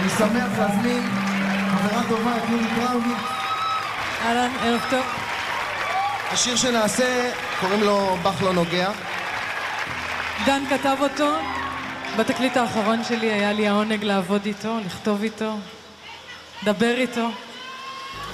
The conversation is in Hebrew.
אני שמח להזמין חברה טובה, את יולי בראוני. אהלן, ערב טוב. השיר שנעשה, קוראים לו "בך לא נוגע". דן כתב אותו. בתקליט האחרון שלי היה לי העונג לעבוד איתו, לכתוב איתו, לדבר איתו.